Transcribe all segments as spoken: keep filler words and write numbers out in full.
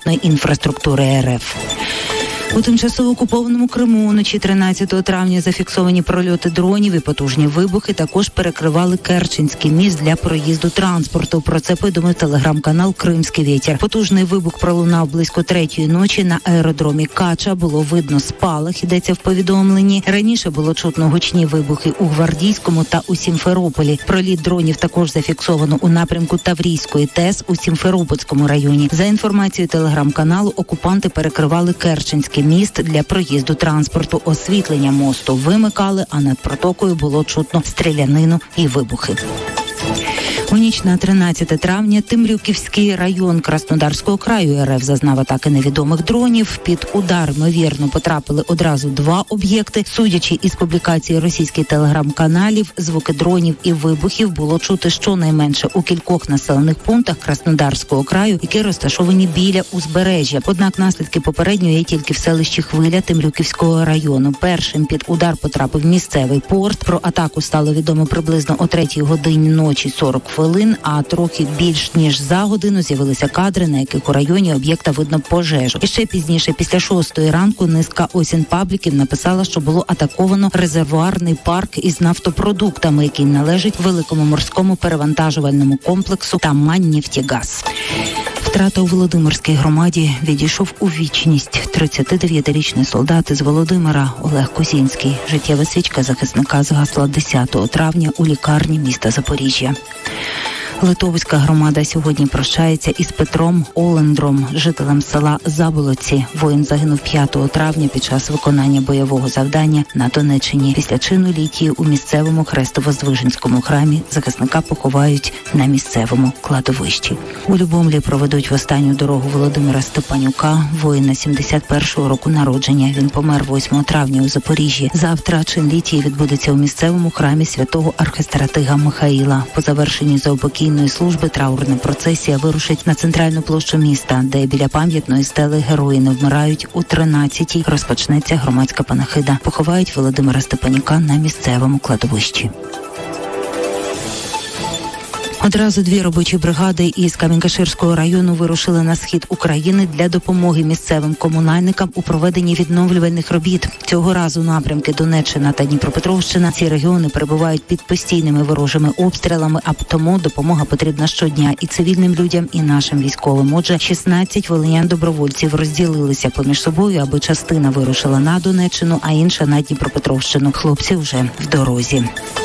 критичної інфраструктури РФ. У тимчасово окупованому Криму уночі тринадцятого травня зафіксовані прольоти дронів і потужні вибухи також перекривали Керченський міст для проїзду транспорту. Про це повідомив телеграм-канал «Кримський вітер». Потужний вибух пролунав близько третьої ночі на аеродромі Кача. Було видно спалах, йдеться в повідомленні. Раніше було чутно гучні вибухи у Гвардійському та у Сімферополі. Проліт дронів також зафіксовано у напрямку Таврійської ТЕС у Сімферопольському районі. За інформацією телеграм-каналу, окупанти перекривали Керченський міст для проїзду транспорту. Освітлення мосту вимикали, а над протокою було чутно стрілянину і вибухи. У ніч на тринадцяте травня Темрюківський район Краснодарського краю РФ зазнав атаки невідомих дронів. Під удар, ймовірно, потрапили одразу два об'єкти. Судячи із публікації російських телеграм-каналів, звуки дронів і вибухів було чути щонайменше у кількох населених пунктах Краснодарського краю, які розташовані біля узбережжя. Однак наслідки попередньо є тільки в селищі Хвиля Темрюківського району. Першим під удар потрапив місцевий порт. Про атаку стало відомо приблизно о третій годині ночі сорок хвилин, а трохи більш ніж за годину з'явилися кадри, на яких у районі об'єкта видно пожежу. І ще пізніше, після шостої ранку, низка осінпабліків написала, що було атаковано резервуарний парк із нафтопродуктами, який належить великому морському перевантажувальному комплексу «Тамань-Нефтегаз». Втрата у Володимирській громаді відійшов у вічність. тридцятидев'ятирічний солдат із Володимира Олег Козінський. Життєва свічка захисника згасла десятого травня у лікарні міста Запоріжжя. Литовська громада сьогодні прощається із Петром Олендром, жителем села Заболоці. Воїн загинув п'ятого травня під час виконання бойового завдання на Донеччині. Після чину літії у місцевому Хрестово-Здвиженському храмі захисника поховають на місцевому кладовищі. У Любомлі проведуть в останню дорогу Володимира Степанюка, воїна сімдесят першого року народження. Він помер восьмого травня у Запоріжжі. Завтра чин літії відбудеться у місцевому храмі святого архистратига Михаїла. По завершенні заупокійної служби траурна процесія вирушить на центральну площу міста, де біля пам'ятної стели «Герої не вмирають» у тринадцятій розпочнеться громадська панахида. Поховають Володимира Степанюка на місцевому кладовищі. Одразу дві робочі бригади із Камінь-Каширського району вирушили на схід України для допомоги місцевим комунальникам у проведенні відновлювальних робіт. Цього разу напрямки Донеччина та Дніпропетровщина. Ці регіони перебувають під постійними ворожими обстрілами, а тому допомога потрібна щодня і цивільним людям, і нашим військовим. Отже, шістнадцять волинян-добровольців розділилися поміж собою, аби частина вирушила на Донеччину, а інша на Дніпропетровщину. Хлопці вже в дорозі.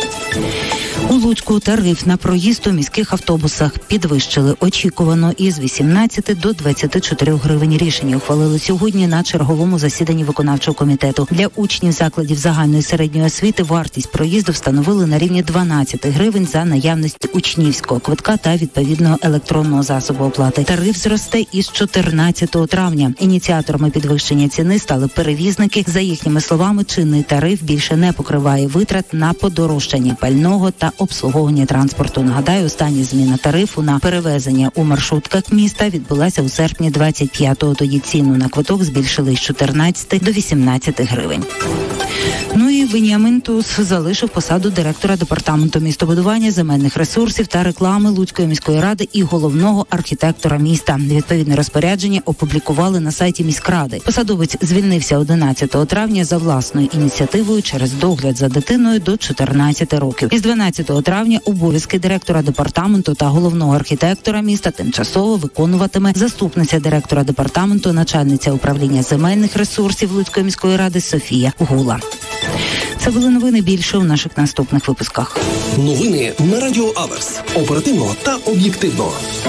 У Луцьку тариф на проїзд у міських автобусах підвищили очікувано із вісімнадцяти до двадцяти чотирьох гривень. Рішення ухвалили сьогодні на черговому засіданні виконавчого комітету. Для учнів закладів загальної середньої освіти вартість проїзду встановили на рівні дванадцять гривень за наявності учнівського квитка та відповідного електронного засобу оплати. Тариф зросте із чотирнадцятого травня. Ініціаторами підвищення ціни стали перевізники. За їхніми словами, чинний тариф більше не покриває витрат на подорожчання пального та обслуговування транспорту. Нагадаю, остання зміна тарифу на перевезення у маршрутках міста відбулася у серпні двадцять п'ятого. Тоді ціну на квиток збільшили з чотирнадцяти до вісімнадцяти гривень. Ну і Веніамін Туз залишив посаду директора департаменту містобудування, земельних ресурсів та реклами Луцької міської ради і головного архітектора міста. Відповідне розпорядження опублікували на сайті міськради. Посадовець звільнився одинадцятого травня за власною ініціативою через догляд за дитиною до чотирнадцяти років. Із дванадцятого травня обов'язки директора департаменту та головного архітектора міста тимчасово виконуватиме заступниця директора департаменту, начальниця управління земельних ресурсів Луцької міської ради Софія Гула. Це були новини, більше у наших наступних випусках. Новини на Радіо Аверс. Оперативно та об'єктивно.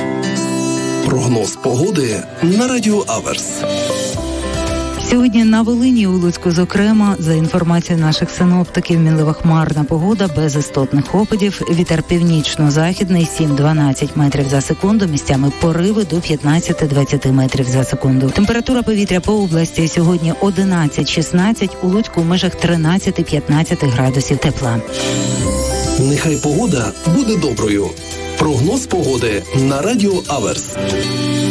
Прогноз погоди на Радіо Аверс. Сьогодні на Волині, у Луцьку, зокрема, за інформацією наших синоптиків, мінлива хмарна погода без істотних опадів. Вітер північно-західний сім-дванадцять метрів за секунду, місцями пориви до п'ятнадцять-двадцять метрів за секунду. Температура повітря по області сьогодні одинадцять-шістнадцять, у Луцьку в межах тринадцять-п'ятнадцять градусів тепла. Нехай погода буде доброю. Прогноз погоди на Радіо Аверс.